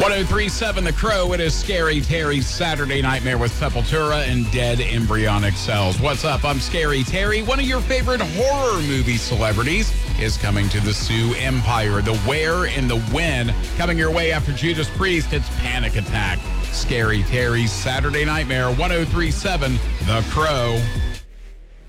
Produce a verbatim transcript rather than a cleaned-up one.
ten thirty-seven The Crow. It is Scary Terry's Saturday Nightmare with Sepultura and Dead Embryonic Cells. What's up? I'm Scary Terry. One of your favorite horror movie celebrities is coming to the Sioux Empire. The where and the when. Coming your way after Judas Priest, it's Panic Attack. Scary Terry's Saturday Nightmare, ten thirty-seven The Crow.